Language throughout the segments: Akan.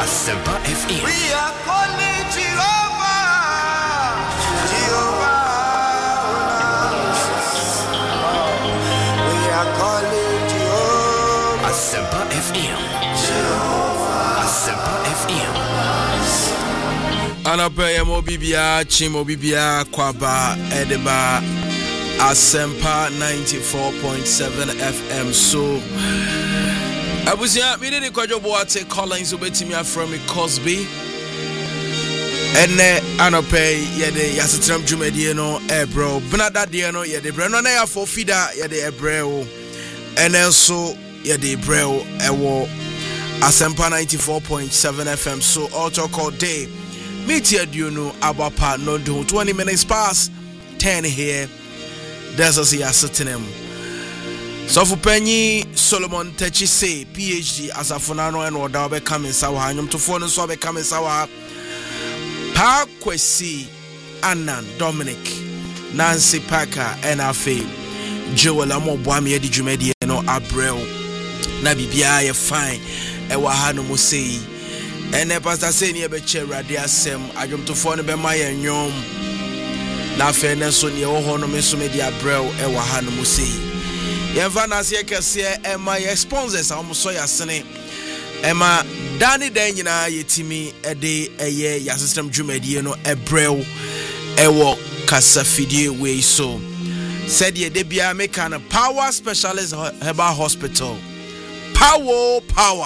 Asempa FM. We are calling Jehovah. Jehovah. We are calling Jehovah. Asempa FM. Jehovah. Asempa FM. Anapaya mobibia chimobibia kwaba edeba Asempa 94.7 FM. So abusia mi de kwajo boate Collins obetimi aframi Cosby ene anopay yede yasetram dwumadie no ebro benada de no yede bre no na ya for fida yede ebreo ene so yede ebreo ewo Asempa 94.7 FM. So auto call day meet you no abapa no do 20 minutes past 10 here. There's a sitting. So for Penny Solomon Techi say PhD as a Funano and or Dabe coming Sawa, to phone so becoming Sawa Pa Kwesi Annan Dominic Nancy Parker NFA Joel Amo Bwami Edi Jumedi no Abreu Nabibia ye fine Ewa Hano Musei Ene Pastor Seni Ebeche Radia Sem Ajum to phone be my nyom na fene so ne wo hono me so me dia brew e wa ha no musei yemfa na se kese e ma sponsors am so ya sene e ma dani dan nyina yetimi e de eye ya system dwumadie no e brew e wo kasafidie we so said ye de bia make an power specialist herbal hospital power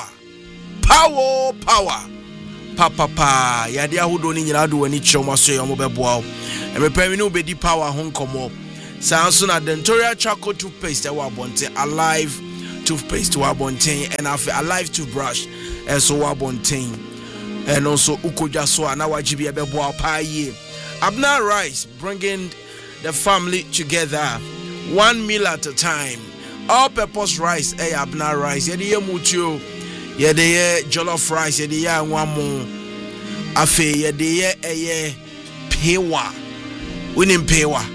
papa ya de ahodo ni nyina do wani kyerɛ so ye mo beboa e me pɛ mi no be di power hon komo sanso na dentorial charcoal toothpaste e wa bonte alive toothpaste wa bonte and alive toothbrush e so wa bonte and also ukoja so na wajibi e beboa pa ye Abna Rice bringing the family together 1 meal at a time all purpose rice e Abna Rice ye de mutuo ye de jollof rice ye de anwamo afi ye de eye pewa unimpewa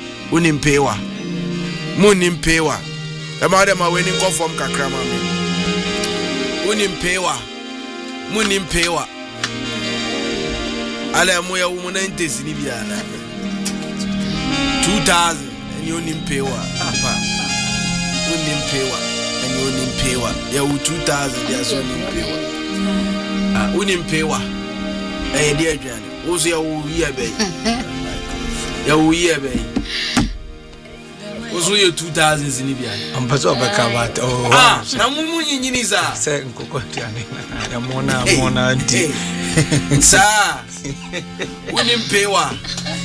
munimpewa emade ma weni conform kakra ma me munimpewa ala mo ya wo na ntesi ni bia 2000 eni unimpewa apa unimpewa eni unimpewa ya 2000 ya so unimpewa unimpewa de adwane wo so ya wo wi be ya wuye be ozo ye 2000 zinibia ampazo bakabat na mumu nyinyini za se nkokotane ya mona ndi sa unimpewa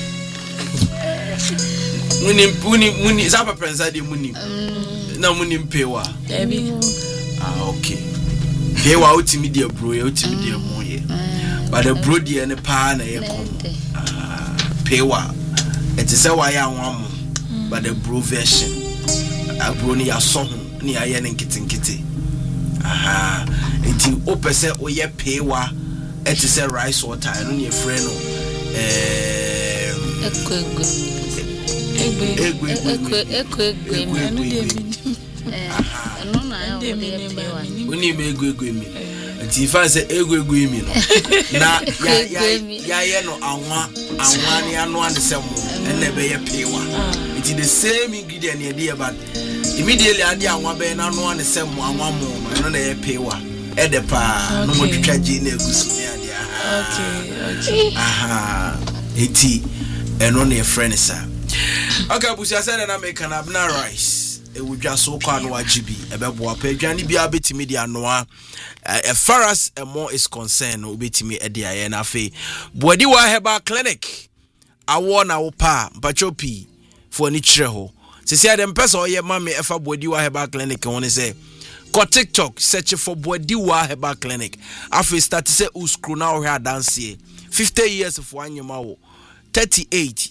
muni za prensa de muni na munimpewa okay pewa utimi de bro ya utimi de moye but the bro de ne pa na ye kom pewa it is a why I want but the brew version. A brony a song near yen and kitty. Aha, it is opposite or ye paywa. It is a rice water and your friend. If I say ego me na ya no anwa ni anu and some and never ye pewa it is the same ingredient here but immediately ade anwa be na anu and some anwa mo no na ye pewa e de pa no mo twitwa ji na egusu ni ade okay aha eti eno na ye friend sir okay busia say na make an Abna Rice e wudwa so kwa no agibi e bebo apa adwane bia betimi di anoa as far as more is concerned obetimi e dia ye na fe Boadiwa Herbal Clinic awo na wo pa mpachopi for ni kire ho sisi adem pesa oye mame efa Boadiwa Herbal Clinic won say ko TikTok search for Boadiwa Herbal Clinic afi start say uskru na wo ha dance 50 years for anyama wo 38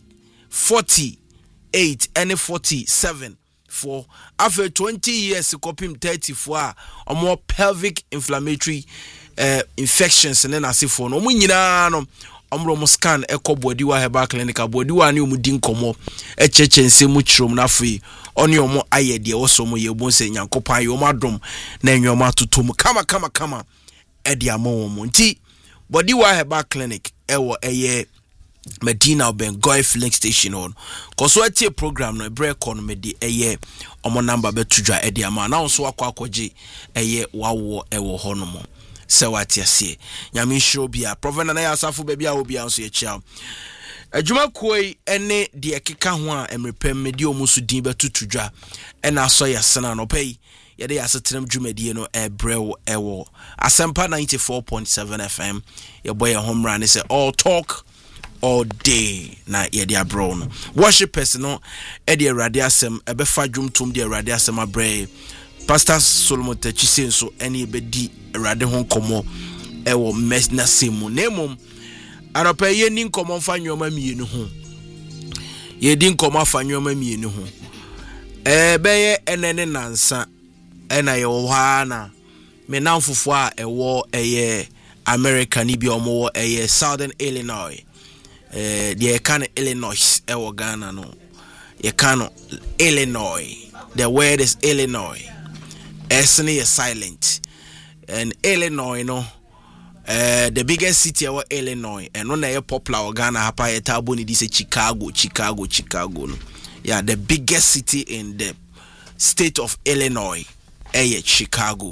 48 and 47 for after 20 years copim 34 or more pelvic inflammatory infections and then asifo no munyina no omro scan eko Boadiwa Herbal Clinic Boadiwa ani omudin komo echechense mu chirom na afei oni omo ayede woso mo yebon se nyankopan yo madom na enwoma totom kama edi amawo mo nti Body wa heba clinic ewo eye Medina Bengoy filling station on. Cause what your program no break on me di eye omo number betudwa e di ama na so akwakoje eye wawo ewo honomo. Se what yase. Nyame show bia Prophet na yasafo bia obi anso ye chia. Adwuma koi ene di ekeka ho a emrepem me di omusu din betutudwa e na so yasena no pay. Yede yasetrem dwumadie no ebrew ewo Asempa 94.7 FM your boy home run is all talk all day na yede abro no worshipers no e de awrade asem ebefa dwumtum de awrade asem abre Pastor Solomon Tachise so ene ebedi awrade ho nkomo ewo mesna semu nemom anopa ye ni nkomo fa nwoma mienu ho ye di nkomo fa nwoma mienu ho beye enene nansa ena ye wohana me namfofo a ewo eye America ni bi omo eye Southern Illinois the kan Illinois ewo Ghana no ye kan Illinois the word is Illinois esne is silent and Illinois no the biggest city ewo Illinois and no na ye popular Ghana hapa ye tabo ni this Chicago no yeah the biggest city in the state of Illinois Chicago.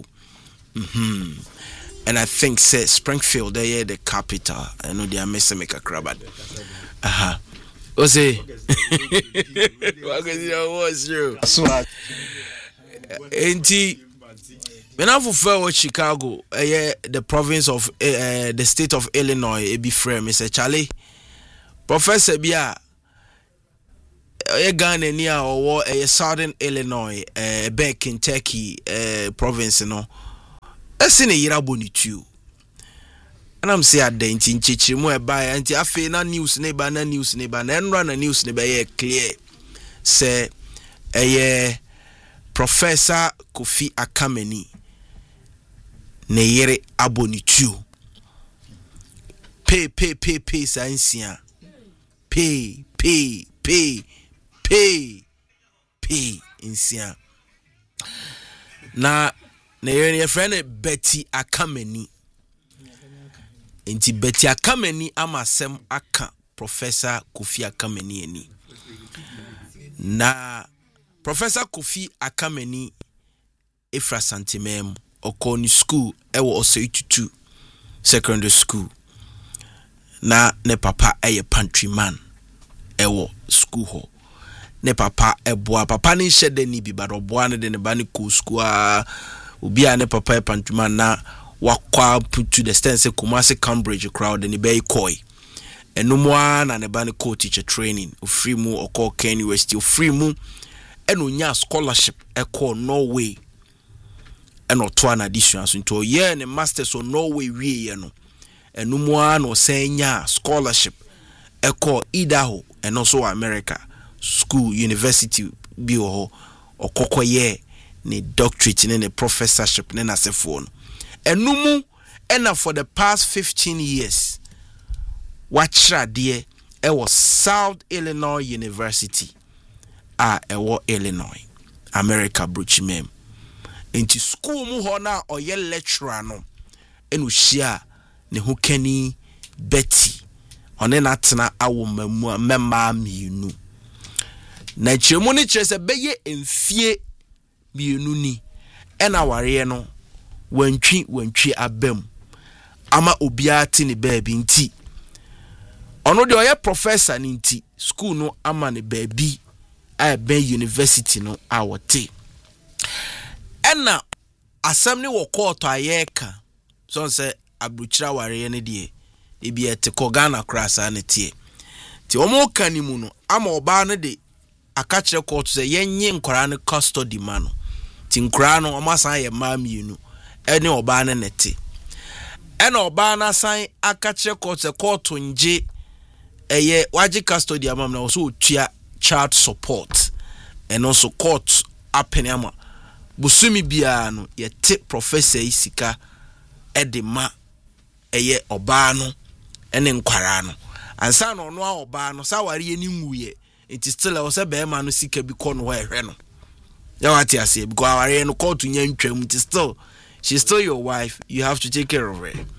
And I think say Springfield they the capital. I know they are missing make a crab. O say what's true. Enti when I fulfill Chicago, the province of the state of Illinois, it be frame Mr. Charlie. Professor Bia Ghana near or Southern Illinois, back Kentucky province, no. That's in a year bonitu. And I'm saying that in Chichimu by anti afe na news neighbor and run a news neighbor clear. Say Professor Kofi Akameni Neyere abonitu. Pay science. Pay insia na your friend Betty Akameni enti Betty Akameni amasem aka Professor Kofi Akameni eni na Professor Kofi Akameni Efra Santimem okoni school ewo Osei-Tutu secondary school na ne papa eye pantry man ewo school ho ne papa eboa papa ni shede ni bi badoboa ne de ne ba ne ko school obi a ne papa pantuma na wakwa put to the stance Kumasi Cambridge crowd ne be koi enumwa na ne ba ne ko teacher training free mu okọ Ken University free mu eno nya scholarship ekọ Norway eno to an addition so into year ne masters on Norway wie ye no enumwa no senya scholarship ekọ Idaho and also America school university bi ho okokoye ne doctorate ne professorship ne na sefo enumu ena for the past 15 years wachra de was South Illinois University ewo Illinois America Bruchimem enti school mu ho na oye lecturer no enu hia ne hokani Betty one na tena awo memma mienu na chemu ni chese beye emfie mienu ni ena ware no wantwi abam ama obia ti ne baabi nti ono de oye professor ni nti school no ama ne baabi university no awote ena asam ne wo court ayeka so say abruchira ware ne de ebi te Ghana krasa ne tie ti omo kanimu no ama oba ne de akachire court say yenye nkora ne custody man ti nkora no omasan ye mamienu ene oba ne nete ene oba na san akachire court say court nje eye waji custody amam na so otua child support and also court apenama busumi bia no ye te professor isika edema eye oba no ene nkwara no ansa no no oba no sawari eni nwuye it is still o se be ma no sika bi ko no ehwe no ya wati ase because aware no court nya ntwam it is still she's still your wife, you have to take care of her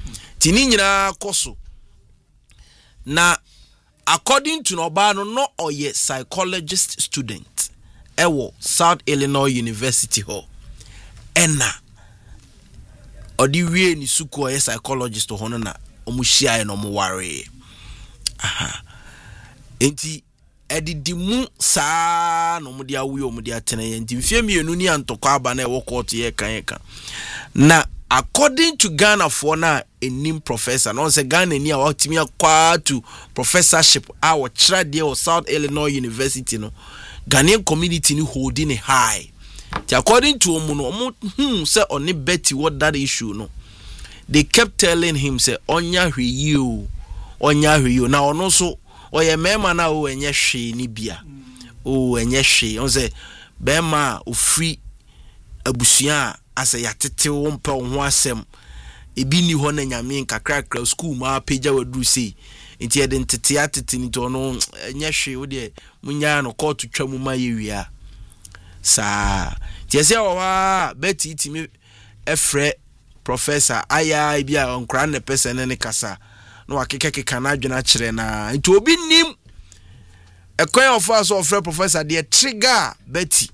tini nyina koso na according to Nobano no oye psychologist student ewo South Illinois University ho ena odi wie ni suku oye psychologist ho no na omuhia no mo ware aha enti edidimu saa no mudi awi omudi atene enti mfie mienu ni antokwa aba na ewo court ye kan na according to Ghana for na enim professor no say Ghana ni a watimi akwa to professorship our trade or South Illinois University no Ghanaian community ni holding it high. According to omu say oni Betty what that issue no. They kept telling him say onya hwe na ono so oye mema na o enye hwe ni bia. O enye hwe on say bema o free abusua asa yatete wo mpa ho asem ebi ni ho na nyame nkakrakra school ma pagya wadu sei nti ye de ntete atete ni to no enye hwe wo de munya no court twam ma yewia sa ti ese wa beti itimi efre professor aya bi a onkra na person ne kasa no akekeka na adwena kire na nti obi nim ekwan of us of professor de trigger beti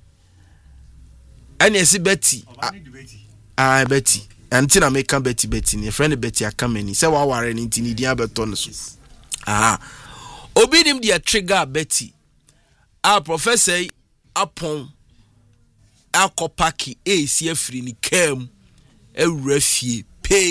and yes Betty Betty anti na make Betty ni friend Betty akamani say wa ware ni ntini dia beto no so obi nim dia trigger Betty professor apon akopaki esi afri ni kam ewura fie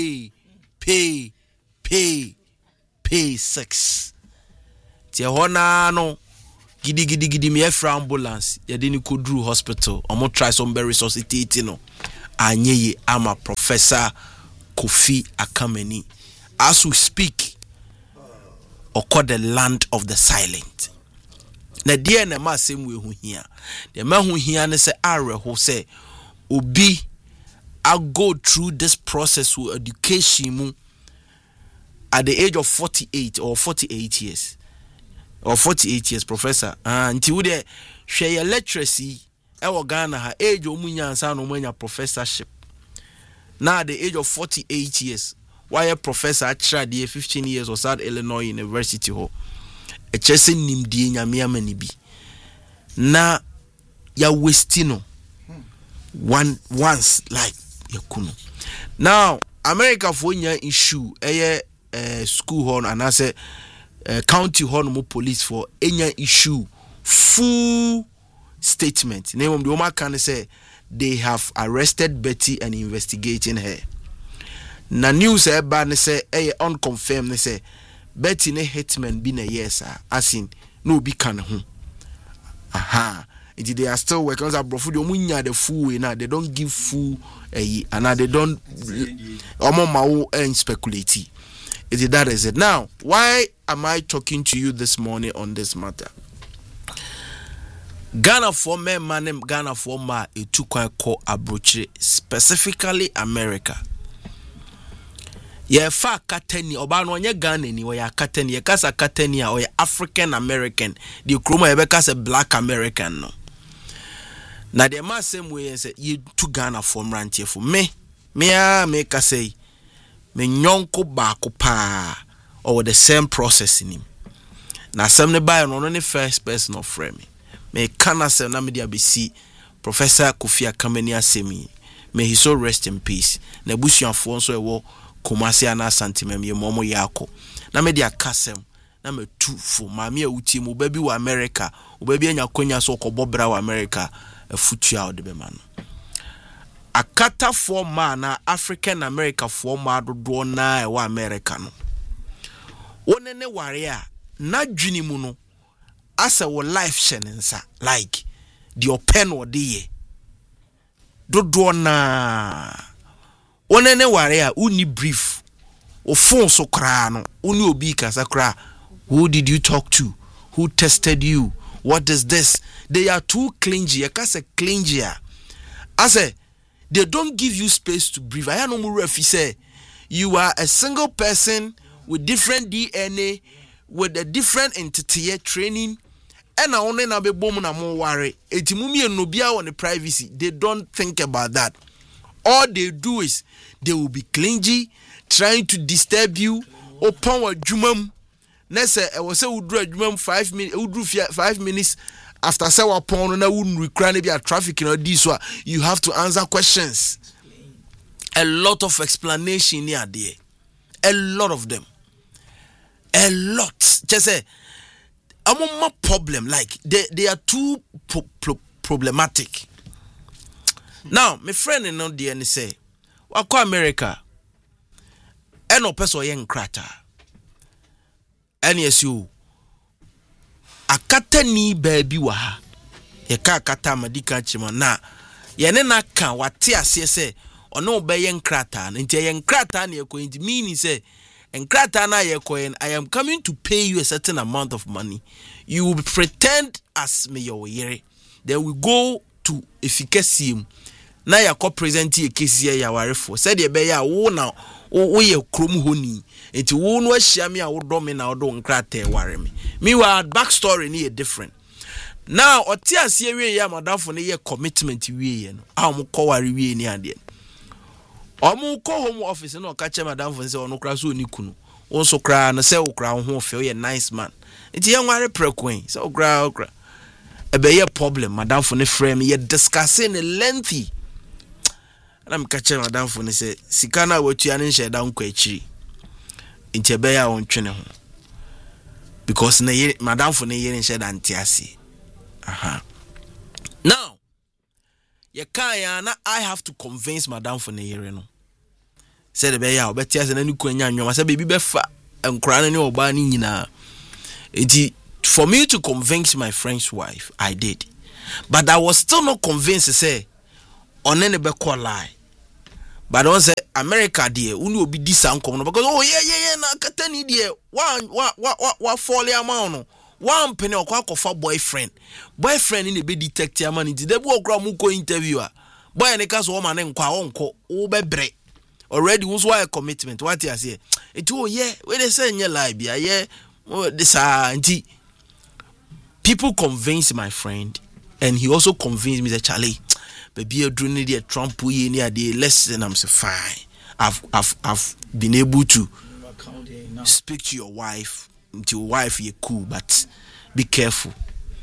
pay 6 tie hona no gidi me efra ambulance yede ni kodru hospital omo try some be resuscitate no anyeye ama Professor Kofi Akamani as we speak occur the land of the silent na die na ma asem we hu hia de ma hu hia ne se areho se obi I go through this process with education at the age of 48 or 48 years or 48 years professor until we de share literacy e Ghana ha age omunya ansa no munya professorship now at the age of 48 years why a professor actually 15 years or South Illinois University ho e chese nimdie nyame amani bi na ya westino once like yakuno now America for nya issue school hall and I say county hall no police for any issue full statement name of the woman can say they have arrested Betty and investigating her na news ban say unconfirmed say Betty ne hitman be na yes as in no be can ho they are still working on brofu de munya the full way now they don't give full and they don't omo and speculate. That is it. Now, why am I talking to you this morning on this matter? Ghana for men, Ghana for ma a two call abroach, specifically America. Ye fa kateni obano nye Ghana ni ya kateni ye kasa kateni or African American. The chroma yebeka se black American no. Na the ma same way say ye to Ghana for rantie for me ka say me nyonko baako pa or the same process in him. Na some ne buy no ne first person of frame me kana se na me dia be see Professor Kofi Akamani asemi may he so rest in peace na busuafo nso ewo Kumasi ana santimem ye momo yako na me dia kasem na me tu fo maami awuti mu baby wa America o baby anya konya so kobobra wa America afutua o de be man akata for man African America for ma dodo na e wa America no wone ne ware a na dwini mu no asa wo life shenensa like the open or the dodo na wone ne ware a uni brief o phone so kra no uni obi kasa kra who did you talk to, who tested you, what is this? They are too clingy. Kasa clingy. I say they don't give you space to breathe. I know more if you say you are a single person with different DNA, with a different entity training, and I only na be bom na mo worry. Etimumi and nobia on the privacy. They don't think about that. All they do is they will be clingy, trying to disturb you upon what jumam nese e was say udru jumam 5 minutes udru 5 minutes after say upon na wouldn't require be a traffic in this one you have to answer questions a lot of explanation here there a lot of them a lot just say among problem like they are too problematic. Now my friend in on the say wako America eno peso yen krata NSU akata ni baby wa ha ye ka akata madika chima na ye ne na ka wate ase se ono be yen krata nti yen krata na ye ko nti meaning say enkrata na ye ko yen I am coming to pay you a certain amount of money you will pretend as me your yere then we go to efficacy na ya ko present ye case ya warefo said ye be ya wo na wo ye krom honi enti wo no ahia me a wo do me na wo do nkrata ware me meanwhile backstory ni different now otiase wie ya madafo ne ye commitment wie ye no am ko ware wie ni ade omu ko home office no ka che madafo se ono kra so oni kunu won so kra no se wo kra ho fe ye nice man enti ye nware prekwen se wo kra ebe ye problem madafo ne frame ye discussing lengthy na mkache madam fo ne se sika na watua ne nhye da nkwa akiri ntebe ya wontwe ne ho because ne madam fo ne ye nhye da ntiase aha now ye kan ya na I have to convince madam fo ne yere no said be ya obetiase na ni kwanya anwoma se bebi befa enkura ne oba ni nyina enti for me to convince my friend's wife I did but I was still not convinced say on any be call lie but don't say America dear unu obi di sankom no because oh yeah na katani dear wa fall amount no one penny okwa boyfriend in the be detect am ni de bu okra mu ko interviewer boy ne ka so o ma ne nkwa onko wo bebre already was why a commitment what you say it oh yeah we dey say nye lie bia yeah this anti people convince my friend and he also convinced me that Charlie baby doing the Trump we near the lesson I'm so fine I've been able to speak to your wife until your wife you cool but be careful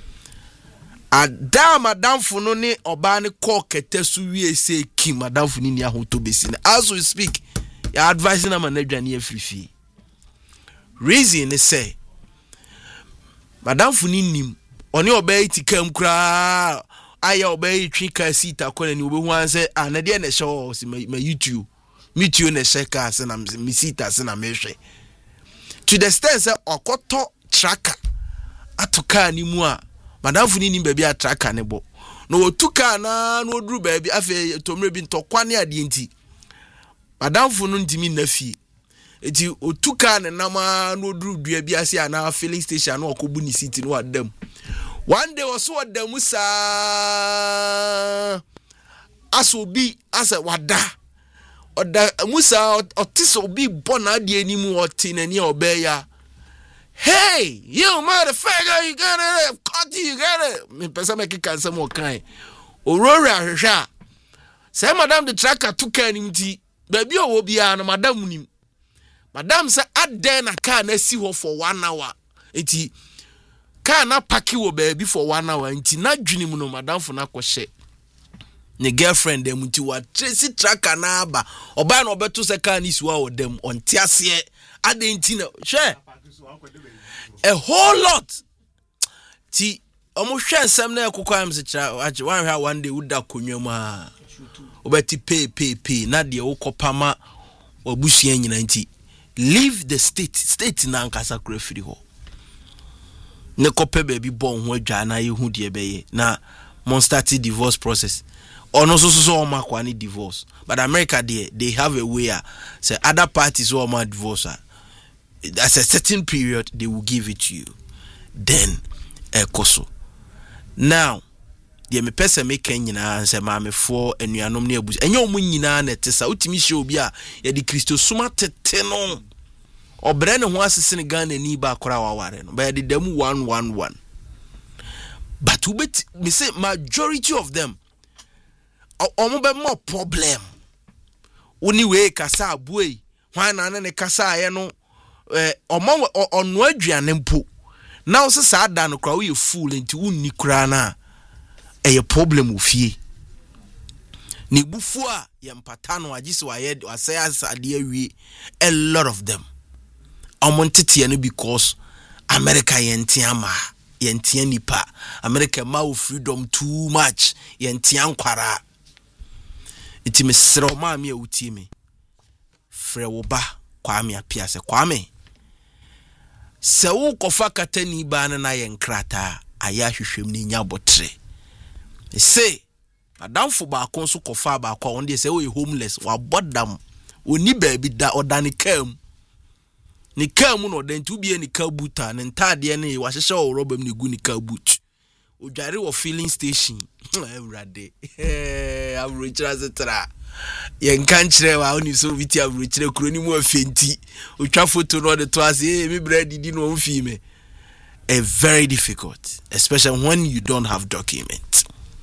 Ada madam funo ne oba ne call ketesu wie say ki madam funi ni ahoto besi as we speak you advising am na dwane afrifi reason is say madam funi nim oni oba itikam kra aya oba itwi ka sita kona ni obehu an say na de na show my YouTube meet you na sheka say na me sita say na me hwe to the extent say okoto tracker atoka ni mu a madam funi ni baby atraka ne bo no otuka na no oduru baby afa tomre bi ntokwane ade enti madam funu ntimi na fie enti otuka ne nama no oduru dua bi ase ana filling station no okobu ni city no adam one day was so adam sa asobi asa wada oda musa otiso bi bona ade animu otinani obeya. Hey, you motherfucker, you got it. Cut you got it. Me pesa make cancer more kind. Aurora sha. Say madam the tracker took him ti. Baby o bi an madam nim. Madam say add then a car na see her for 1 hour. Enti car na park wo baby for 1 hour. Enti na dwini mu no madam for na kwhye. Ne girlfriend dem ti wa tracy tracker na aba. Oba na obeto se car ni suwa o dem on tiase. Ade enti na. Hwe. A whole lot. Ti omo hwe nsem na ekokwa am se kira wan hwa one day uda konwama obeti pay na de wokopama obusia nyina nti leave the state na ankasa kura firi ho ne kope baby bon ho adwa na yehu de beye na mon start divorce process ono so makwa ni divorce but America they have a way say other parties who are divorce at a certain period they will give it to you then koso now the me person make nyina say maame for anuanom na abusu enye omu nyina na tesa utimi hye obi a ye di Kristo suma tete no obre ne ho asese ne Ghana ni ba akora waware no ba de dem 111 but ubet me say majority of them omo be more problem oni we kasa abuei Why na ne kasa ye no omo ono aduane mpo. Na wo se saa da no kra wo ye fool nti wonni kra na eye problem ofie. Ni bufu a ye mpata no agise wa ye asaya asade awie a lot of them. Omontete no because America yentiama yentia nipa. America ma freedom too much yentia nkwara. Iti mesro ma me awutie me. Frɛ wo ba Kwame apia se Kwame. Se wo kofa katani ba na ye nkrata aya hwehwem ni nya botre. Se adamfo ba kon so kofa ba kwa onde se wo homeless wa bodam oni baabi da odane kam. Ni kam no den tu bie ni kabuta ne ntade ne wa hyehye wo robam ni gu ni kabut. Odware wo filling station. Everade. Awrochira zetra. Yen kan kire wa oni so viti awrochira kuro ni mu afenti. Otwa photo no de to ase me bread di no mfi me. Very difficult, especially when you don't have documents.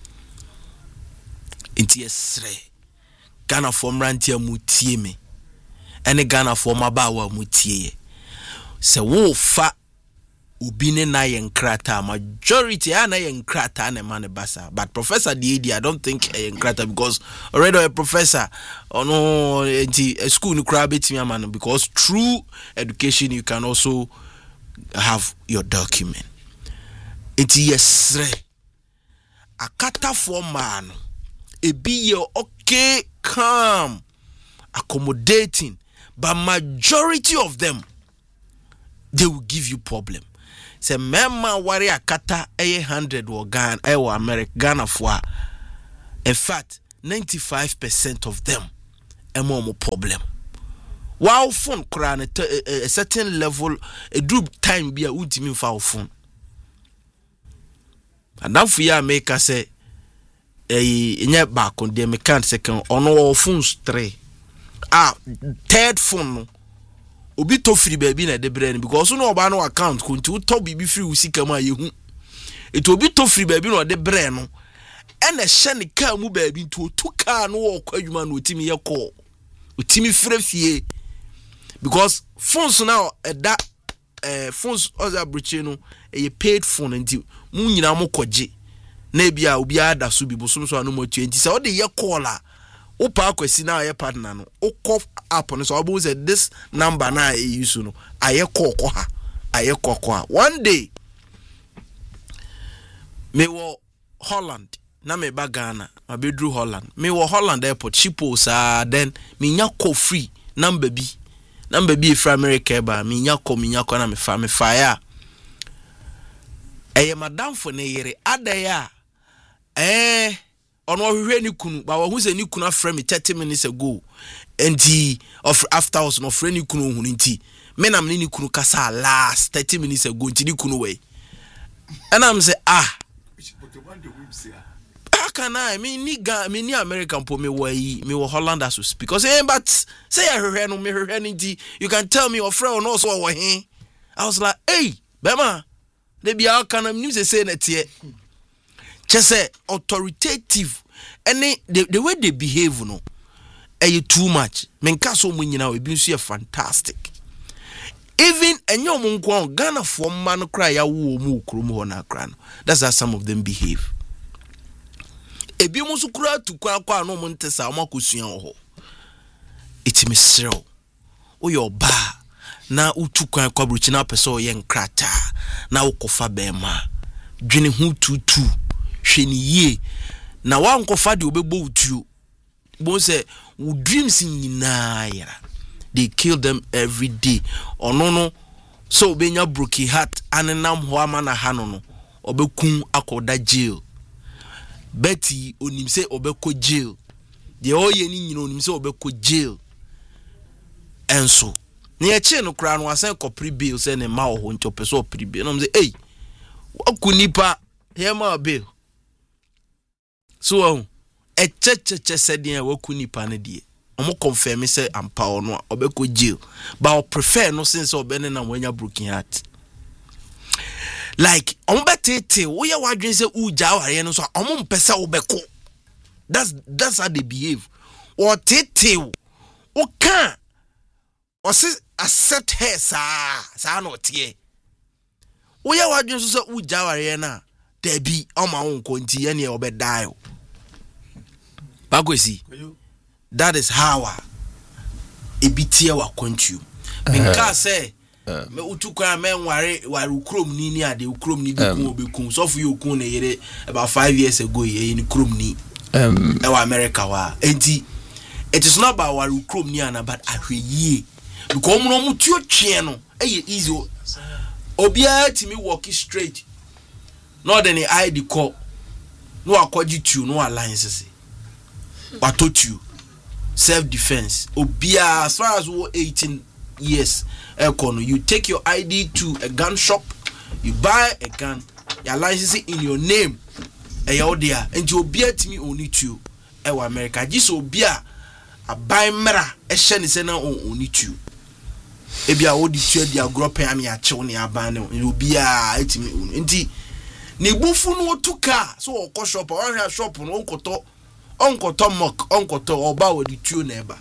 Inti esre. Ghana form rantia mutie me. Ene Ghana form abawa mutie. Se wo fa ubine na yen krata majority na yen krata na man basa, but Professor DD I don't think yen krata because already a professor no a school no kra betimi man because through education you can also have your document. It yesre akata for man e be your okay calm accommodating, but majority of them they will give you problem. Say memma wari akata 100 or Ghana or America Ghana for. In fact, 95% of them more problem. While phone crown a certain level a group time be a ultimate for phone. And now for ya make us say a back on the mechanic second on all phones 3. Third phone. Obi to free baby na de brain because no oba no account kunti to bibi free usika ma yehu it obi to free baby no de brain no ene hye ne ka mu baby to to car no wo kwadwuma no otimi ye call otimi free fie because phones now that phones other breach no e paid phone nti mu nyina mo koje na bia obi ada so bi bosom so no 20 say o de ye call a Opa kwesi na aye partner no okọ app no so obo say this number na aye use no aye kokọ ha aye kokọ ha. One day me wo Holland na me ba Ghana ma be dru Holland me wo Holland airport chipo sa then me nya call free number bi from America ba me nya call na me fa ya eye madam for ne yere adaya ono hwehwe ni kunu ba wo hu se ni kunu afre me 30 minutes ago enti of after us no frɛ ni kunu hu nti me na me ni kunu kasa last 30 minutes ago nti ni kunu we and am say can I me ni American po me wo Holland as because but say hwehwe no me hwehwe nti you can tell me your friend no so wo he. I was like hey bema they be out can am say na tie Chese authoritative any the way they behave no too much. Menka so munyina we bi so fantastic. Even enyo mo nko Ghana for man cry ya wo mu krom ho na kra no. That's how some of them behave. Ebi mo so kura tu kwa no mo ntesa mo akosua ho. Itimi srew. O yo ba na utu kwa bruchi na peso ye nkrata na ukofa bema. Dwene hu tutu. Hweni ye na wankofa de obebo utuo bo say wo dreams nyina yara they kill them every day ono no so obenya broken heart anenam ho amana ha no obekun akoda jail Betty onim say obeko jail de oye ni nyina onim say obeko jail enso na ye che no kra no asan kopri bill say ne ma ho ntopeso opri bill no say hey wakunipa he ma bill. So e cheche said ya wakuni pane die. Omo confirm say ampa ono obeko jail. But I prefer no sense obene na wanya broken heart. Like omo betete wo ya wadwen say uja aware no so omo mpese obeko. That's how they behave. Or tete o kan ɔse accept her saa no tie wo ya wadwen so so ujaware na da bi oma won konti ye ne obedai o bagosi that is how ebitie wa kontu minka say me utukwa men ware ukrom ni ade ukrom ni bi kun so fu yokun ne yere about 5 years ago ye ni ukrom ni e wa America wa enti it is not about ware ukrom ni ana but ahweye because mo no mutuo twe no e easy obia timi walk straight no then the ID call no akwaji tu no alliances watotu self defense obia as far as 18 years you take your ID to a gun shop, you buy a gun, your license in your name your there and you obia timi only tu ewa America just obia a buy mera e sheni se na only tu ebia odi tu dia grope am ya chew ne aban ne obia etimi enti ne bufu no otuka so okọ shop on ha shop no onkoto mock onkoto oba odi tu na eba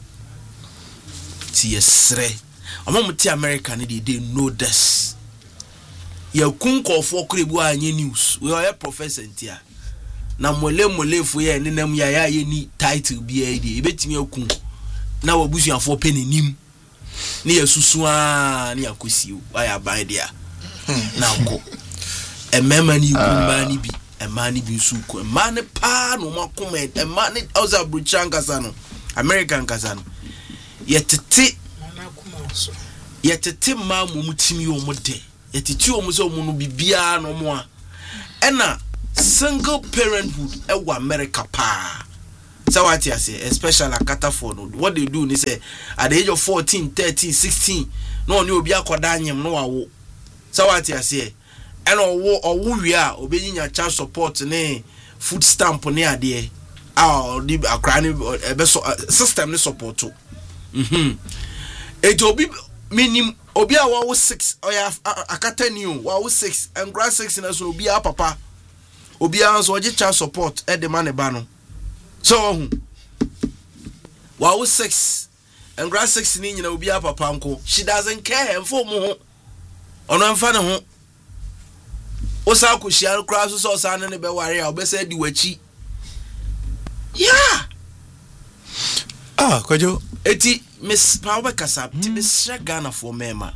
ti yesre amamti America ne dey know this ya kunko fo krebu anye news we are professor ntia na mole fo ye ne nam ya ni title bi e dey ebetimi akun na wabusuafo penenim ne yasusu a ne yakosi aya ban dia na ko emema ni gumba ni bi emani bi suku emane pa no makoma emane oza bruchanga sano American kasano yetete ma mumutimi omode yetiti omuso omu bibia no mo a ena single parenthood e wa America pa so what you say especially akata for no what they do ni say at the age of 14 13 16 no ni obi akoda anyem no wawo so what you say ena owo wi a obenyinya child support ne food stamp ne ade di akra ne system ne support it obi minim obi a wawo 6 oya akata ni o wawo 6 and grade 6 na so obi a papa obi a so oje child support e de mane ba no so wawo 6 and grade 6 ni nyina obi a papa nko she doesn't care mfo mu ho ono mfa ne ho osa ko shia kra so sa ne be ware a obesa di wachi yeah kwajo eti miss power kasap ti miss Ghana for mema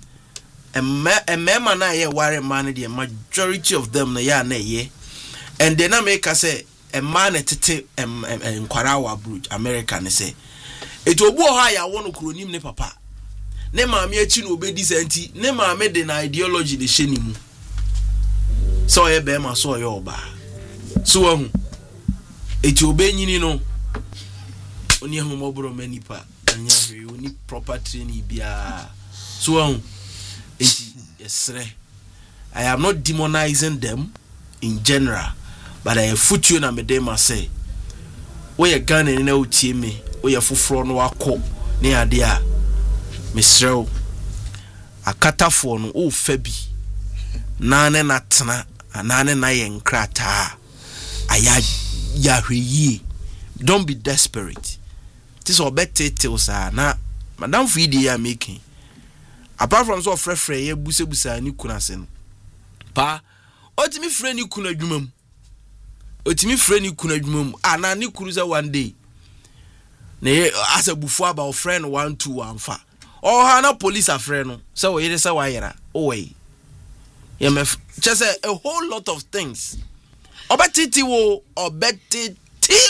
mema na ye ware man the majority of them na ya na ye and then na make say a man tete nkwara wa abroad America ne say eti obu ho ya wono kronim ne papa ne maame achi no obedi santi ne maame de na ideology de hyenimu so ye be ma so ye oba so wahu eti obenyini no oni ahomobro manipa anya hwe oni property ni bia so wahu eti yesre I am not demonizing them in general but I foot you na me dem say we ye Ghana ni na otie me we ye foforo no akọ ne ade a mesrew akatafo no o fa bi nane na tena anane na ye nkrata aya ya hweyi don't be desperate this obetete sa na madam Fidi ya making apart from so frefre ye busebusa ni kunase no pa otimi frɛ ni kuna adwumam otimi frɛ ni kuna adwumam ana ni kuruza one day na asa bufu aba o friend 1 2 1 o ha na police afrɛ no so we yere say wa yera o we ye me just a whole lot of things obetiti wo obetiti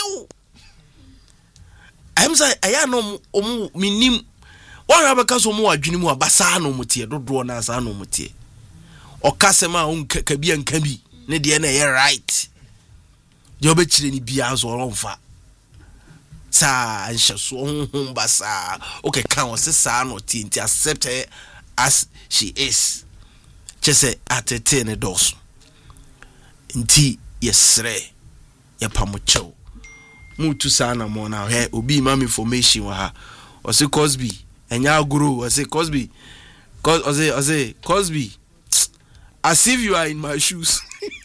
I'm say aya no omu minim one abaka so mu adwene mu abasa no mutie dodo na asa no mutie o kasema on kabia nkabi ne de na ye right je obechire ni bia so onfa sa ansha so basa okay kan o se sa no tinti accept her as she is chese atete ne dos nti yesre ye pamocho mutu sana mo na he obi mam information wa ha o se Cosby enya aguru o se Cosby Cosby as if you are in my shoes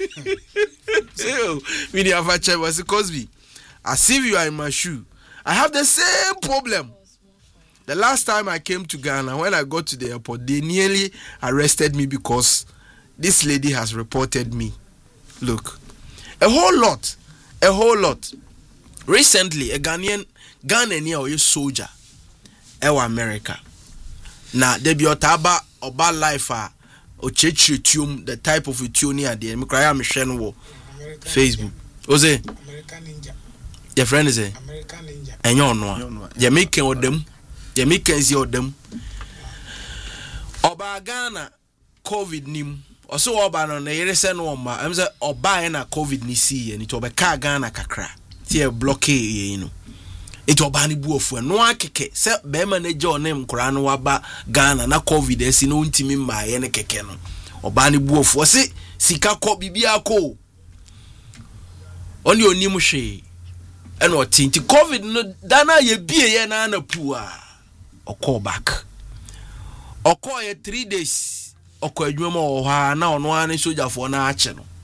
so we dey have check was Cosby as if you are in my shoe I have the same problem The last time I came to Ghana, when I got to the airport, they nearly arrested me because this lady has reported me. Look, a whole lot. Recently, a Ghanaian or a soldier, America. Now, there be otaba oba life or church the type of tunia the Michelle Facebook. Was it American Ninja? Your friend is it? American Ninja. And you know, Jamaican or them, Jamaicans or them. Oba Ghana COVID nim. Also oba no na yere se no ma. Em say oba na COVID ni see and it oba ka Ghana kakra. Tie blockade you know. It oba ni buofu no akeke se be ma na je onem kura no waba Ghana na COVID esi no ntimi ma ye ne keke no. Oba ni buofu se sika ko bibia ko. Oni onim hwe. And what tinti COVID no dana ye bie ye na na pu a. Oko back. Oko ye 3 days. Oko adwuma o ha na ono ane soldier for na ache no.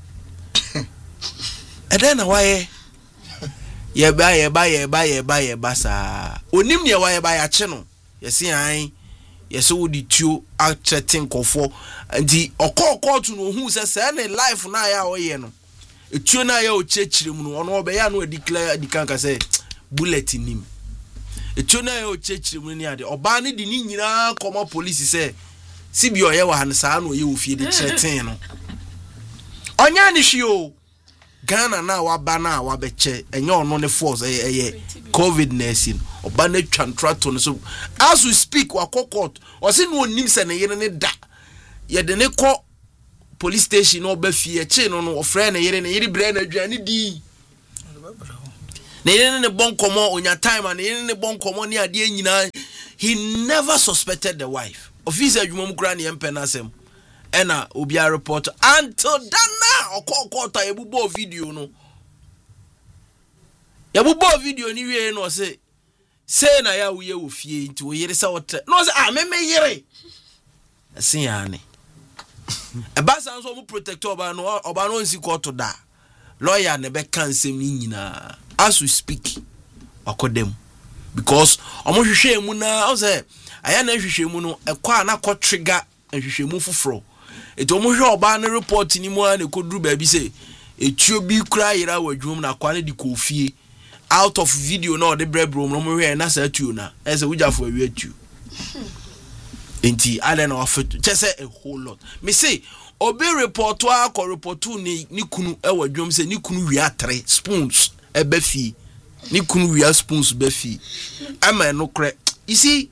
And then why ye ba sa. Onim ne why ba ya che no. Ye se an ye so di tuo a threaten kofo. Nti oko to no hu se na life na ya o ye no. Etuo na ya o chechire mu no ono obeya no declare di kanka say bullet nim. Etuo na ya o chechire mu ni ade oba ne di ni nyina komo police say sibi oye wa han sa na oye ofie de threaten no. Onya ni hwe o Ghana na wa ba na wa beche enye ono ne force eye COVID nursing oba na twantrato no so as we speak wa court o se no onim se ne yere ne da ye de ne ko police station no ba fie che no ofre na yere bre na adwane di na yere ne bon komo onya time na yere ne bon komo ne ade nyina. He never suspected the wife officer adwuma mu kra ne empe na asem ena obi a report until dana okokota yebubo video no yebubo video ni wie no say na ya wo ye wo fie nti wo yere sa wotre no say me yere asin ya ne eba san so mu protector oba no nsi court da lawyer ne be kan sem ni nyina as we speak akodem because omo hwehwe mu na o say aya na hwehwe mu no ekwa na ko trigger hwehwe mu foforo eto mo hwe oba na report ni mu na koduru ba bi say etuo bi kura yira wadwum na kwa na di kofie out of video na the brebro no mo hwe na sa tuo na ese wujafo awi atu enti ale na ofetu chese a whole lot me say obi report wa ko reportu ni kunu wadwum say ni kunu wia 3 spoons ebe fi ni kunu wia spoons be fi ama no kre you see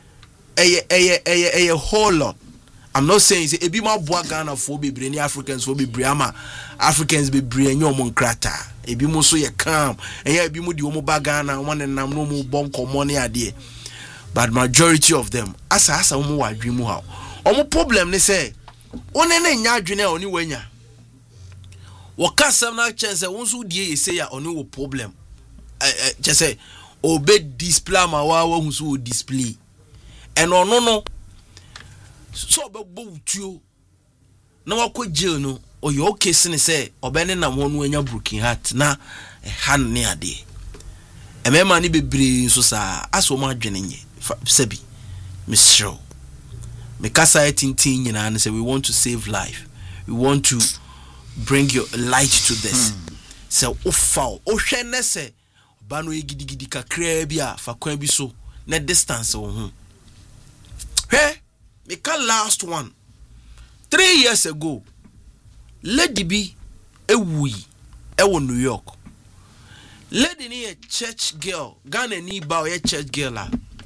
a whole lot. I'm not saying say ebi ma boa Ghana for bebre ni Africans for bebre ama Africans bebre enyo mo nkrata ebi mo so ye calm eya ebi mo di omo ba Ghana one nam no mo bon common ade but majority of them asa mo wadwe mu ha omo problem ne say one na nya adwene oni wanya wo kasam na chance won so die say ya oni wo problem just say obe display ma wa hu so display and no so be bowtuo na wako jail no oyo okay sene say obene na mo no anya broken heart na han ne ade emema ni bebre so sa aso mo adwene nye sabi misro me kasa etintin nyina na say we want to save life, we want to bring your light to this so ofa o hwe ne say ba no yigidi kakra bia fa kwan bi so na distance wo ho he Mika last one 3 years ago lady bi ewui ewo New York lady ni a church girl Ghana ni ba o church girl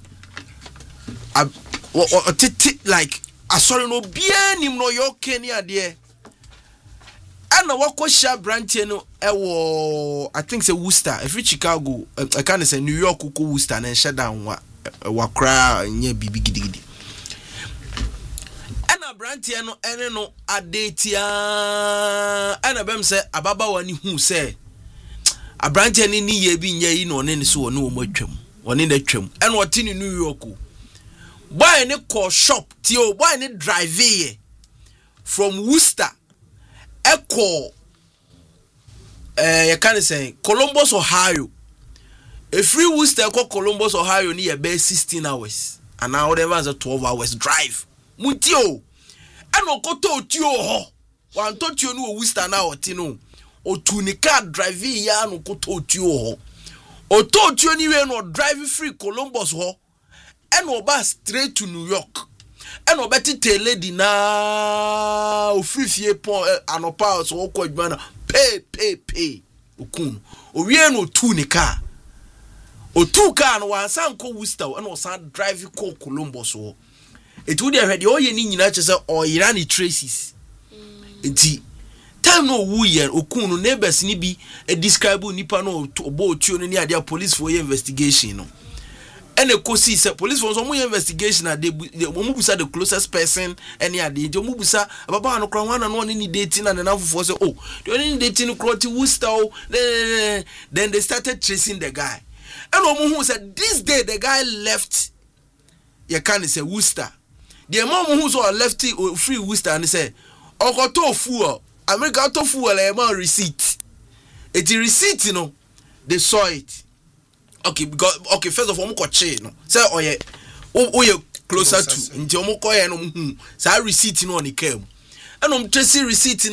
a like asori no bia nim no yo Kenya de ana wako sha branch no ewo I think say Worcester every Chicago I can say New York ko Worcester na shut down wa kra nye bibi gidigidi Brantia no ene no adetia ana bem se ababa wani hu se abrantia ni ye bi nya yi no ne so no mo atwam woni na twam ene wote ni New York boy ne call shop ti o boy ne drive here from Worcester echo you can say Columbus Ohio A free Worcester ko Columbus, Ohio ni be 16 hours. And now whatever is a 12 hours drive. Mutio. Ano koto tio ho. Wan to tio no Worcester na otino. O tunika drive ya no koto tio ho. O to tio ni we no drive free Columbus ho. Eno ba straight to New York. Eno beti tele di na o free fie pon anopa so ko adwana pay. Okun. O we no tunika. O two car no wan san ko Worcester and o san drive ko Columbus ho. It would have had oye ni nyina che se o irani traces. Enti time no wu ye Okun no neighbors ni bi describe nipa no obo otuo no ni ade police for investigation no. And the kosi say police for some investigation and they mubusa the closest person any ade je mubusa baba no kra wan na no ni dating and na for say oh the only dating kro ti Worcester. Then they started tracing the guy. And who said this day the guy left. You can't say Worcester. The mom who saw left free Worcester and say, "Oh, to fool, America to fool a man receipt." It's a receipt, you know. They saw it. Okay, because first of all, no. Say, oh yeah, closer to. Until no. Say receipt no ni came. And tracy receipt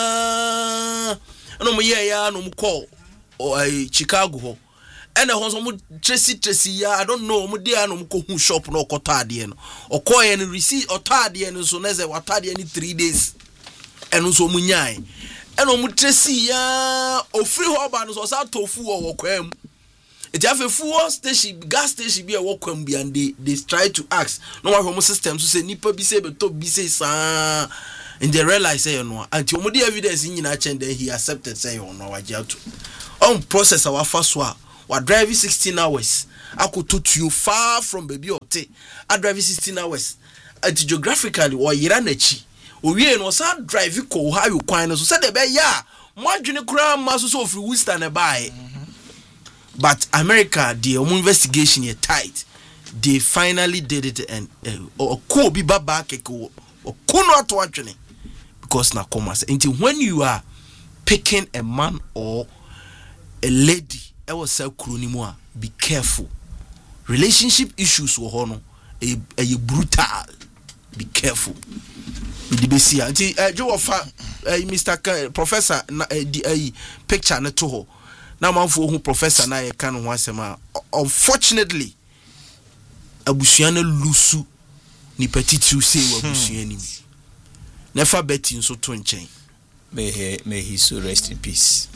na. And no call or Chicago. And I was tracy ya I don't know mo dey no ko hu shop no ko tade no o ko ye no receipt o tade no so na say wa tade ni 3 days and so mo nyai and o mo tracy ya o free hoba no so sa tofu o kwam it have a fuel station gas station bi e wo kwam bi and they try to ask no wa home system so say nipa bi say be to bi say sa and they realize say no until mo dey evidence nyina chen then he accepted say no wa jiato on process our first one. Wa driving 16 hours. I could touch you far from baby ote. I driving 16 hours. Geographically, or Iranechi. We no sa drive ko how you kwan so said be ya. Mo adwene kura maso so free Worcester na buy. But America, the investigation is tight. They finally did it and ko bi baba keko. Ko no to adwene. Because na commerce. Until when you are picking a man or a lady, I was say kronimu be careful. Relationship issues wo ho no a brutal. Be careful. With the besi anti jo ofa Mr. Professor picture na to ho. Na manfo hu professor na ye kan ho asema. Unfortunately abusuana lusu ni petitu say abusuani. Never betting so to nchen. May he so rest in peace.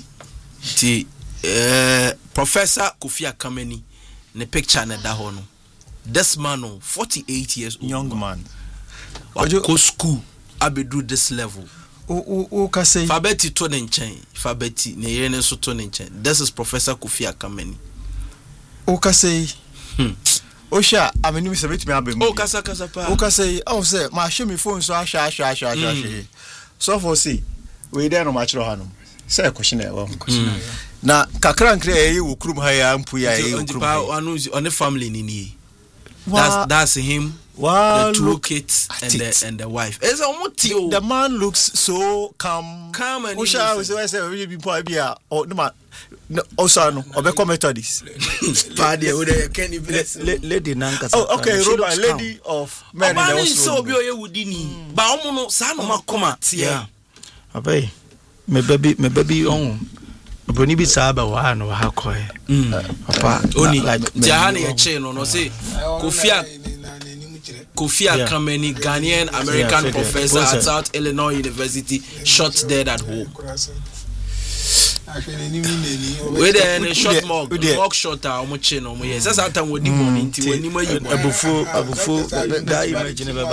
Professor Kofi Akameni ne picture na da ho no. This man 48 years old young man. Go school abedu this level. O ka say Fabeti to ne nchen. Fabeti ne yere ne so to ne nchen. This is Professor Kofi Akameni. O ka say Osha ameni se betimi abem. O kasa pa. O ka say oh say ma show me phone so asha. So for see we dey no ma chiro hanom. Say question e wo. Na kakra nkre e wo krum ha ya mpu ya e krum. On the family ni. That's him. Wow, the two kids and the wife. The man looks so calm and Osha we say we be boy bia or no man also no obeko methodist. Padre we dey can lady nanka. Oh okay, Robert, lady of men in the house. So bi oye wudini. Ba omo no sa no makoma tie. Abai me baby on Boni bi saba wa no ha koe. Papa oni jahane ye che no say Kofi Akameni, Ghanaian American professor at South Illinois University, shot dead at home. We there in short mug shot omo che no mo yes that time we di money nti wani ma yi abufu da imagine baba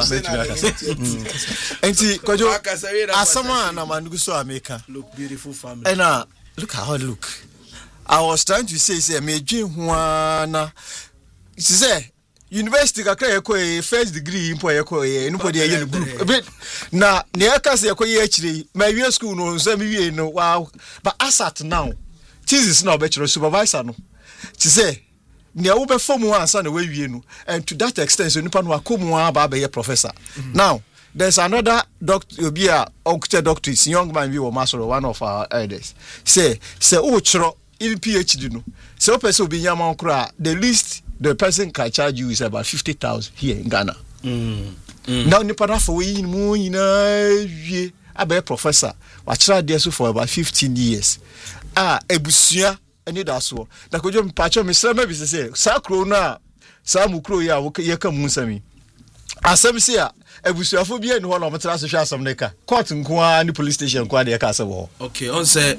enti kojo asama na manugu so America look beautiful family and look how I look. I was trying to say me dwen ho na say university kakra ye first degree impo ye ko ye no podi ye no group na ne aka se ye akire ma wie school no so me wie no wow but asat now thesis na obechiro supervisor no ti say ne wo be form one answer na we wie no and to that extent so nipa no akomu aba be ye professor. Now there's another doctor obia occupational doctor young man we were master one of our elders say o chiro in PhD no. So person be yaman kra, the least the person can charge you is about 50,000 here in Ghana. Now nipa na for we mu nyina abe professor wa try there so for about 15 years. Ebusua any that so. Na kojo mpacho me sra me bi say sa kro na sa mu kro ya wo ye ka mu nsami. Asem se a ebusuafo bi eni ho na ometra so hwa asem ne ka. Court nko a ni police station nko a de ka se wo. Okay, on say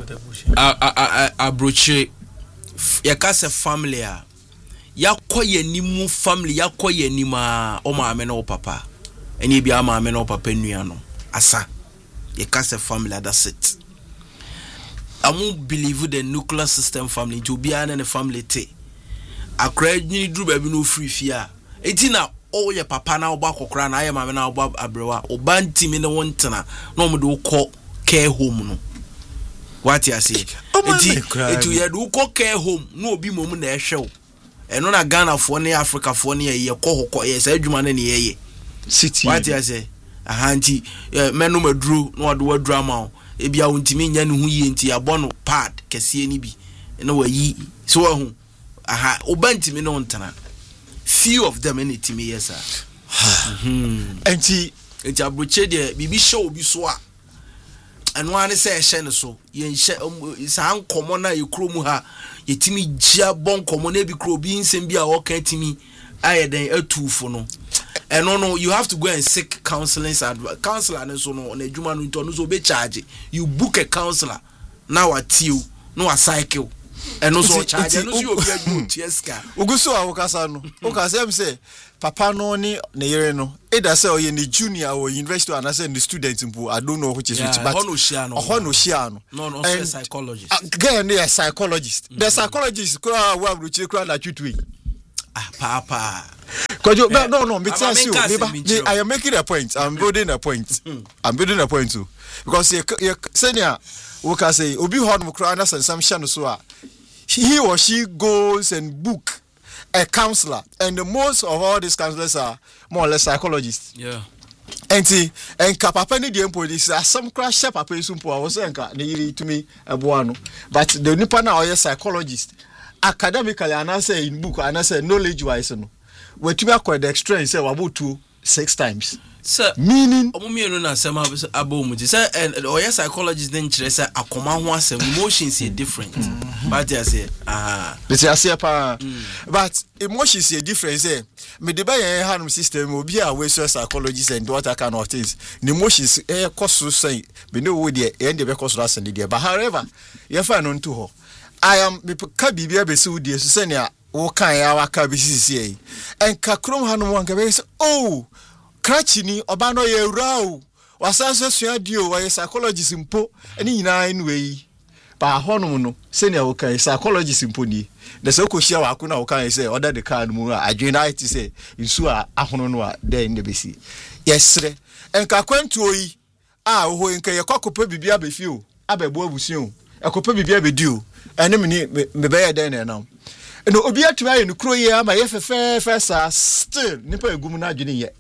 abroche ya ka se family a yakoye nimu family yakoye nima o maame na o papa. Eni bi a maame na o papa nua no. Asa ya ka se family that's it. I won't believe the nuclear system family to be an the family te. A credit ni drew baby no free fear. Etina oh your papa na oba kokra na ayema na oba abrewa oba ntimi ne wontena no mo do call care home no. What you say? Etu ye do call care home no obi mom na ehwe. Eno na Ghana fo ne Africa fo ne ye kɔ hokɔ ye sa adwuma ne ye city. What you say? Ahanti menu madru no ado drama ebia wontimi nya ne hu yie nti abono pad kese ni bi na wayi so wahu aha obantimi no ntana few of them anytimi yes sir enti abroche de bibi show bi so a eno ane se ehye ne so ye nhye sa nkomo na ye kro mu ha yetimi gia bon komo na bi kro bi nsem bi a wo ka timi ayeden atufo no. And no, you have to go and seek counseling. Counselor and so no, on a Juma no so be charge. You book a counselor now at you, no a cycle, and also charge. And also you be a good tieska. Uguso awokasa no. Okasa say papa no ni ne yere no. Either say you ni junior or university and say the student mpo. I don't know which is which, but Hono shia no. No, and psychologist. Again, they are psychologist. The psychologist kura wa bruchi kura na twitwi. Papa. No, I am making a point. I'm building a point. I'm building a point too. Because senior we can say obi horn mukra some shano so he or she goes and book a counselor, and the most of all these counselors are more or less psychologists. Yeah. And papa ni the police are some crash papa isumpo I was saying to me abuano. But the nipa na or psychologist academically and I say in book and I say knowledge wise no. We to acquire the extra say about 6 times. Sir, meaning omumienu na asem abomu ti say or your psychologist then kire say akoma ho asem emotions are different. But I say but emotions are different say me the buy hand system obi a we psychologist and what kind of things the emotions cost say me know we there and the because that send there but however you find on to her I am me ka bibia be so there so say na wo kan ya waka be sisi en ka krom hanu wanka be say oh krachini oba no ye raw wasanso suadio wa psychologist mpo eni nyina anyway ba honum no say na wo kan psychologist mpo ni the so ko hia wa ko na wo kan say order the card mu adwena it say nsu a ahono no a den de be si yesre en ka kwantuo yi a wo ho en ka ye kokopa bibia be fi o abebo abusuo ekopa bibia be di o ene me be ye den na no obi atuma ye no kro ye ama ye fefe sa still nipa egum na adwene ye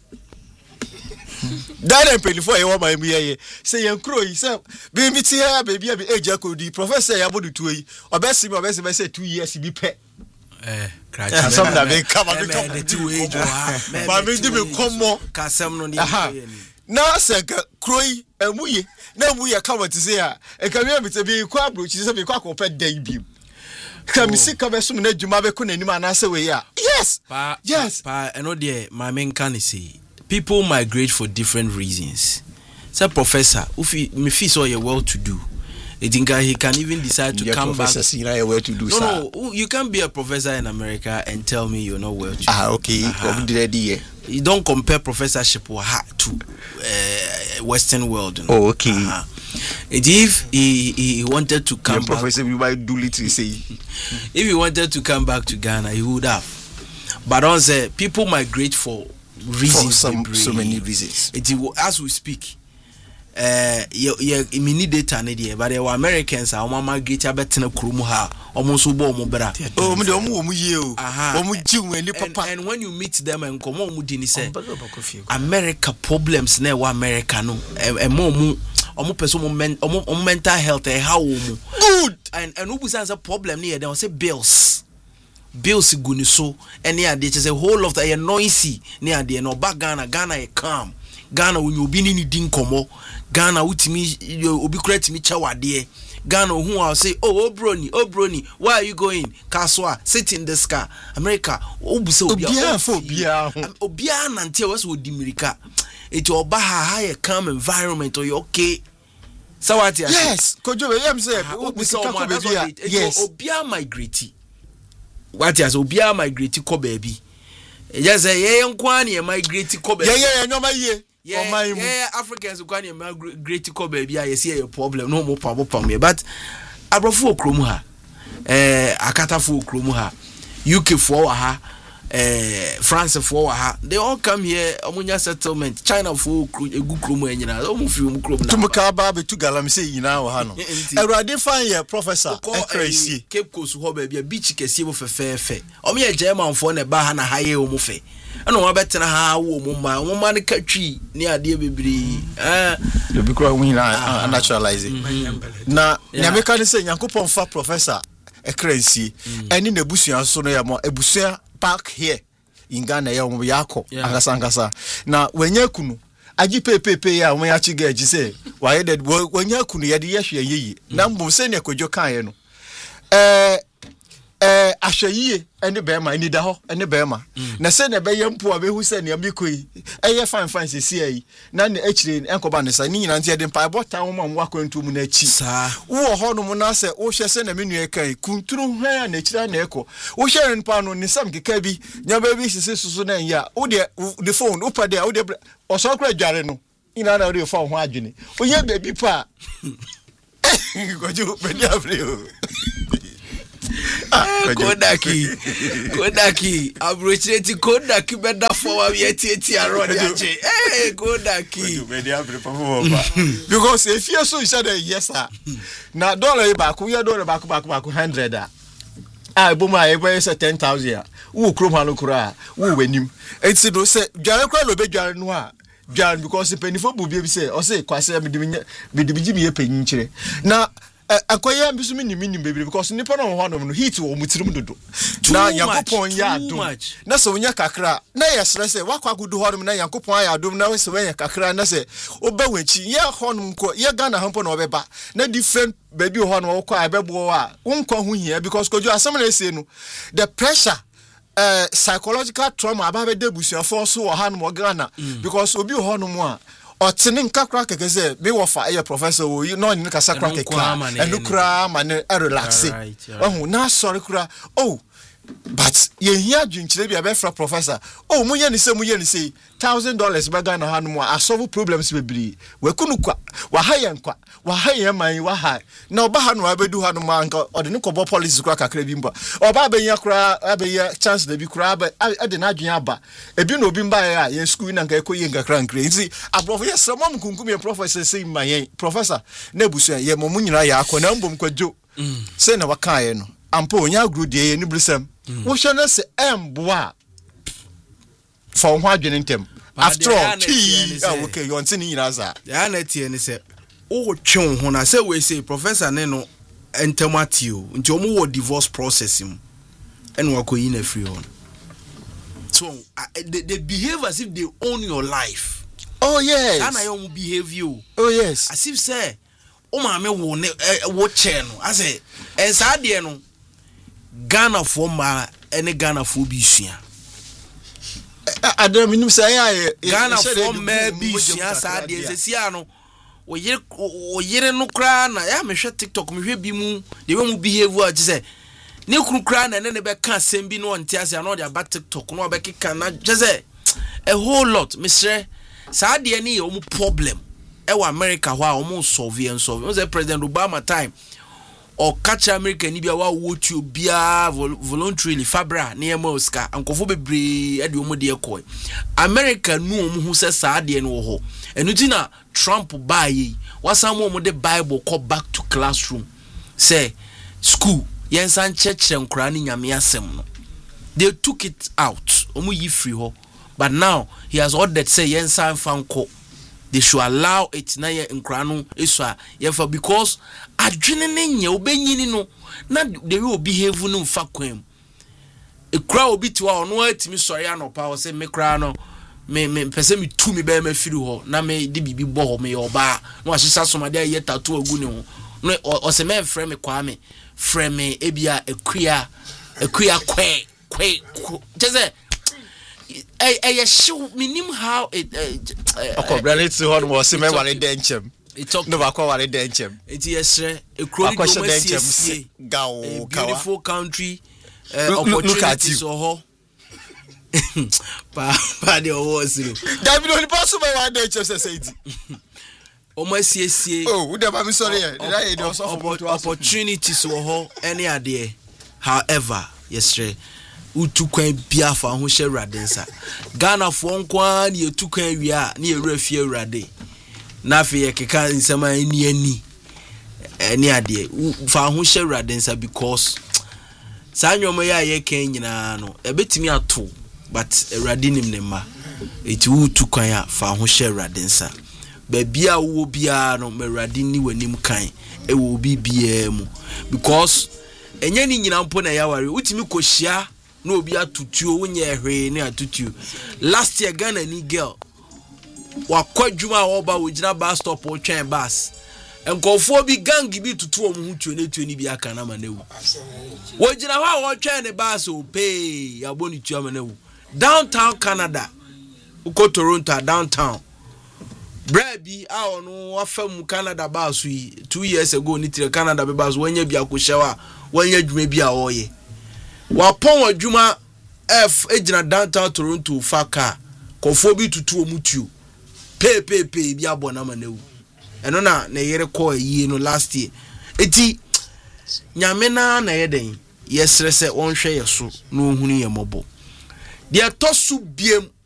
that empty for ye woma me ye say ye kro yi say be mi ti here baby be age akodi professor ya bodu tuo yi obesi be say 2 years bi pe kracha some that be come the 2 age ma me di me komo kasem no na say kro yi emuye na muye come to say a e ka me te bi kwa brochi say be kwa ko pe dan bi Come see, come as soon as you have a kunima and answer way. Yes, yes. I know dear, my main can say people migrate for different reasons. Say, Professor, if me feel so you're well to do, I think he can even decide to come back. Well to do. No, you can't be a professor in America and tell me you're not well to do. Okay. You don't compare professorship to Western world. You know? Oh, okay. If he wanted to come back, professor, you might do literally say. If he wanted to come back to Ghana, he would have. But on say people migrate for reasons. For so many reasons. As we speak, me need data near, but there were Americans. Our mama get a better krumuha, almost ubomobra. And when you meet them and come on, Mudini say America problems never Americano, and more. omo person omo mental health how omo good and ubu say problem near dem say bills guni so any ade say whole of the noisy near ade no back Ghana e calm Ghana when you be ni din komo Ghana utimi obi correct me chawade Ghana who will say oh brony where are you going Kaswa sit in this car America obuse obia nante was wo dimirika it oba high calm environment or you okay so what yes kojo we am say obuse yes obia migrate what is obia migrate ko baby just say ye nkwa na migrate ko baby ye nyoma ye yeah, Africans who can migrate to baby. I see a problem. No more problem here. But Abrafo Kromha, Akatafo Kromha, UK for her, France for her. They all come here. Omunya settlement. China for a good Kromo and you know, almost few Krom. Tumukaba be to Galam say you know, Hano. I find here, Professor. Crazy. Cape Coast who baby a beach can for fair. Omi a German for a bahana high omofe. I know better how woman country near dear baby. You be growing naturalizing. Now, American say, Yankupon for Professor a crazy, and in the Bussian Sonoyamo, a Bussia park here in Ghana, Yako, Angasangasa. Now, when Yakunu, I give pay, when I get you say, why that when Yakunu, Yadi ye, Nambo Senia Kojokaino. Ashaye and the Bema and the Daho and the Bema. Na send a bayam poor who send your Mikui. Fine see. None actually in Ankobanis. I need and yet by what time I'm walking to Munechi. Oh, Honomonase, oh, she send a minueke, Kuntru, nature and echo. Oh, Sharon Pano, Nisam Kabi, your baby says Susan, ya, oh, dear, the phone, Upa there, or so great Jareno. In another phone, Wajini. Oh, yeah, baby, pa. Got you, Kodaki abrochet Kodaki better for we around Kodaki because if you so said yes sir now dollar back we are dollar back 100 boma e say 10,000 wo krom hanu kura wo wenim enti do say dware kura lo be dware no a dware because penifo bu bi say o say kwase medibiji me penyin kire na akoya mbisu minimini baby because nipa no ho no heat wo mutirim dodo na yakopon ya adom na so nya kakra na yesre se wakwa gudu ho no na yakopon ya adom na se wenya kakra na se oba wanchi ye ho no ko ye Ghana hampo na obeba na different baby ho no ko abebo a wonkwa hu hia because kojo asem na ese no the pressure psychological trauma ababe debusia for so ho no Ghana because obi ho no mo a otinin kakra keke say me wo fa professor wo you know ni kasa kra keke enu kra ma ne relax ohu na sorry kra oh but ye hia dwinkyire bia be fra professor oh munye ni say $1,000 ba Ghana ha no mo asolve problems bebri we kunu kwa wa haye nkwa wa haye man wa ha na oba ha no abedu ha no ma nka ode ne kobo police kra kakra bi mba oba abenya kra abenya chance da bi kra ade na adwen aba ebi na obi mba ya ye school na nka ekoye nkakra nkre nti abrofo ye sramom kunkum ye professor say mayen professor na ebusu ye mo nyina ya akọ na mbom kwadwo say na waka ye no ampo onya agru de ye ni brisam wo hwe na se emboa for ho adwene ntem after all okay you want to nyina za ya na tie ni se o twon ho na say we say professor ne no entematio nti o mo wo divorce process mu ene wakoyi na free on so they behave as if they own your life. Oh yes, and I own behavior. Oh yes, as if say o ma me wo ne wo che no as e sa de no Ghana for ma ene Ghana for bi sua Adam minum say Ghana for ma bi sua sa de se sia no o yere no kra na ya me hwe TikTok me hwe bi mu de we mu behavior a say ne kru kra na ne be ka asem bi no ntia se na de ba TikTok no be kika na say a whole lot Mr. sa de ni o mu problem e wa America ho a o mu solve o say President Obama time or catch America ni bia wa watch you bia voluntarily fabra na yema Oscar ankofo bebre e de o mu de ekoi America nu o mu hu se sa de no ho enu ti na Trump buy yi wasam o mu de Bible call back to classroom say school yensan church nkura ni nyame asem no they took it out o mu yi free ho but now he has ordered say yensan fanko they should allow it na ye nkra no esua ye for because adwene ne nya obenyini no na they will behave no fa kwam e kra obi tiwa ono atimi sori anopa o se me kra no me pese me tu me be ma firi ho na me de bibi bo ho me oba no ahisa somade aye tattoo agu ne ho no o se me frɛ me kwa me frɛ me ebia akua kwe just I show minim how it branded to was me wale denchem no ba kwa wale denchem it yesre e kroni denchem gawo beautiful country opportunities ho pa de was no David only pass me wale denchem say it omo asiesie oh dem am sorry opportunities ho any ade however yesre utu kwan bia fa ho hye radensa Ghana fo nkwa na yetu kwan wia na yewura fie urade na afi yekeka nsema ani ade fa ho hye radensa because sanyomo ya yeken nyina no ebetimi ato but urade nim ne ma eti utu kwan ya fa ho hye radensa ba bia wo bia no merade ni wanim kan e wo bi bia mu because enye ni nyina mpo na ya ware utimi kohia no obi atutuo wonye hwe ne atutuo last year Ghana ni girl wakwadwuma oba wogina bus stop o twen bus enkofo bi gang bi tutuo mu hutuo ne tuo ni bi aka na manewu wogina wa wo twen ne bus o pay ya boni tuo manewu downtown Canada uko Toronto downtown Brabi a ono afam Canada bus yi 2 years ago ni tire Canada be bus wonye bi akoshewa wonye dwuma bi a oye wapon adwuma F ejina downtown Toronto faka kofo bi tutu omutuo pe bi abona manewu eno na yere ko yi no last year eti nyame na yeden yesrese onhwe yeso no ohunu ye mobo de tosu biem